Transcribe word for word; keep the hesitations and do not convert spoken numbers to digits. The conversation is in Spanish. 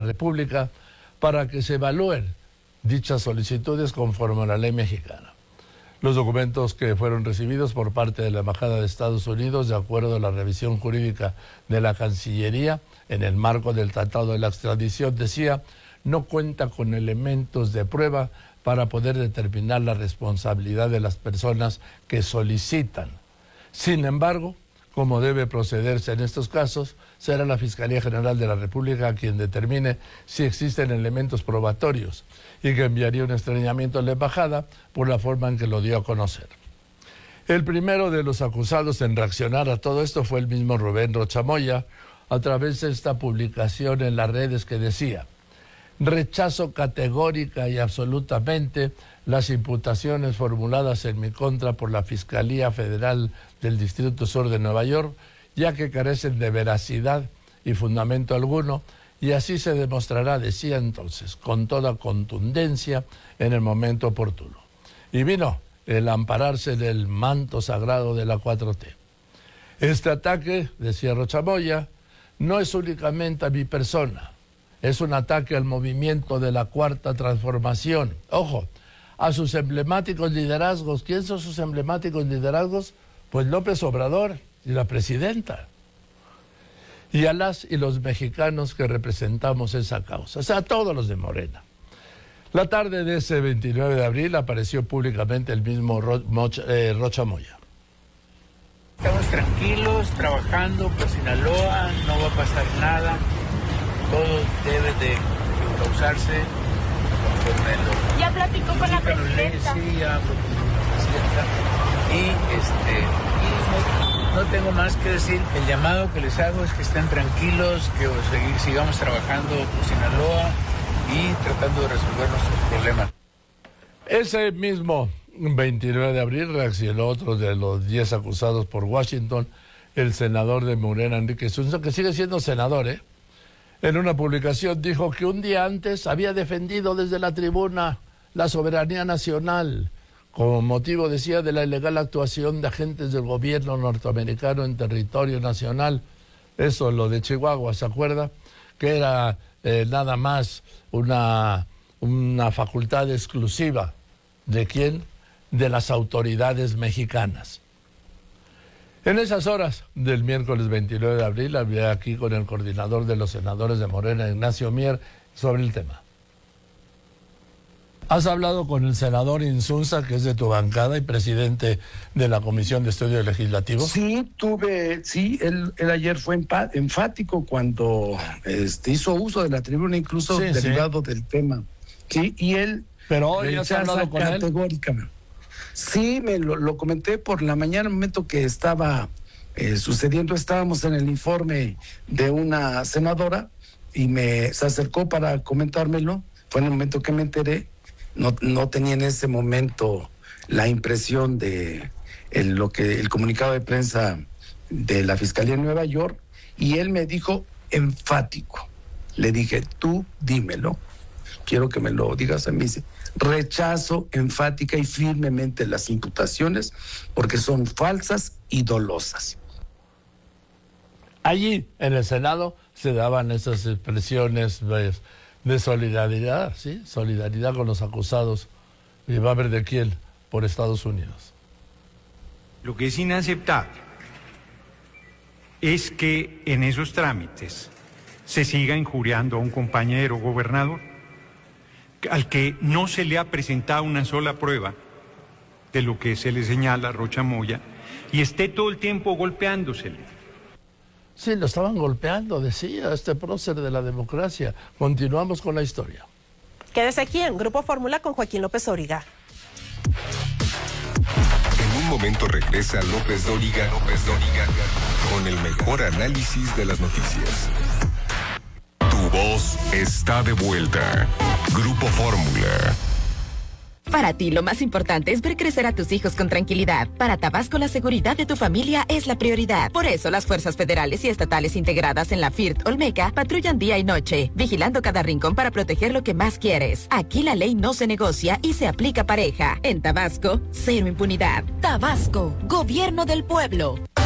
República para que se evalúen dichas solicitudes conforme a la ley mexicana. Los documentos que fueron recibidos por parte de la Embajada de Estados Unidos, de acuerdo a la revisión jurídica de la Cancillería, en el marco del Tratado de la Extradición, decía, no cuenta con elementos de prueba para poder determinar la responsabilidad de las personas que solicitan. Sin embargo, como debe procederse en estos casos, será la Fiscalía General de la República quien determine si existen elementos probatorios y que enviaría un extrañamiento a la embajada por la forma en que lo dio a conocer. El primero de los acusados en reaccionar a todo esto fue el mismo Rubén Rocha Moya, a través de esta publicación en las redes que decía: rechazo categórica y absolutamente las imputaciones formuladas en mi contra por la Fiscalía Federal del Distrito Sur de Nueva York, ya que carecen de veracidad y fundamento alguno, y así se demostrará, decía entonces, con toda contundencia en el momento oportuno. Y vino el ampararse del manto sagrado de la cuatro T. Este ataque, decía Rocha Moya, no es únicamente a mi persona, es un ataque al movimiento de la Cuarta Transformación. Ojo, a sus emblemáticos liderazgos. ¿Quién son sus emblemáticos liderazgos? Pues López Obrador y la presidenta. Y a las y los mexicanos que representamos esa causa, o sea, a todos los de Morena. La tarde de ese veintinueve de abril apareció públicamente el mismo Ro Mocha, eh, Rocha Moya. Estamos tranquilos, trabajando por Sinaloa, no va a pasar nada, todo debe de causarse conforme lo... ¿Ya platicó con la presidenta? Sí, ya habló con la presidenta. Y, este, y no, no tengo más que decir. El llamado que les hago es que estén tranquilos, que seguir, sigamos trabajando por Sinaloa y tratando de resolver nuestros problemas. Ese mismo veintinueve de abril reaccionó otro de los diez acusados por Washington, el senador de Morena, Enrique Zunza, que sigue siendo senador, ¿eh? En una publicación dijo que un día antes había defendido desde la tribuna la soberanía nacional, como motivo, decía, de la ilegal actuación de agentes del gobierno norteamericano en territorio nacional. Eso, lo de Chihuahua, ¿se acuerda? Que era eh, nada más una, una facultad exclusiva. ¿De quién? De las autoridades mexicanas. En esas horas del miércoles veintinueve de abril hablé aquí con el coordinador de los senadores de Morena, Ignacio Mier, sobre el tema. ¿Has hablado con el senador Insunza, que es de tu bancada y presidente de la Comisión de Estudios Legislativos? Sí, tuve, sí, él, él ayer fue enfático cuando este, hizo uso de la tribuna, incluso sí, derivado sí. del tema. Sí, y él... Pero hoy has hablado con él. Sí, me lo, lo comenté por la mañana, en el momento que estaba eh, sucediendo, estábamos en el informe de una senadora y me se acercó para comentármelo. Fue en el momento que me enteré. No, no tenía en ese momento la impresión de el, lo que el comunicado de prensa de la Fiscalía de Nueva York, y él me dijo enfático. Le dije, tú dímelo, quiero que me lo digas a mí. Rechazo enfática y firmemente las imputaciones porque son falsas y dolosas. Allí en el Senado se daban esas expresiones de, de solidaridad, ¿sí? Solidaridad con los acusados. ¿Y va a haber de quién? Por Estados Unidos. Lo que es inaceptable es que en esos trámites se siga injuriando a un compañero gobernador al que no se le ha presentado una sola prueba de lo que se le señala a Rocha Moya y esté todo el tiempo golpeándosele. Sí, lo estaban golpeando, decía este prócer de la democracia. Continuamos con la historia. Quédese aquí en Grupo Fórmula con Joaquín López Dóriga. En un momento regresa López Dóriga, López Dóriga, con el mejor análisis de las noticias. Tu voz está de vuelta. Grupo Fórmula. Para ti, lo más importante es ver crecer a tus hijos con tranquilidad. Para Tabasco, la seguridad de tu familia es la prioridad. Por eso, las fuerzas federales y estatales integradas en la F I R T Olmeca patrullan día y noche, vigilando cada rincón para proteger lo que más quieres. Aquí la ley no se negocia y se aplica pareja. En Tabasco, cero impunidad. Tabasco, Gobierno del Pueblo.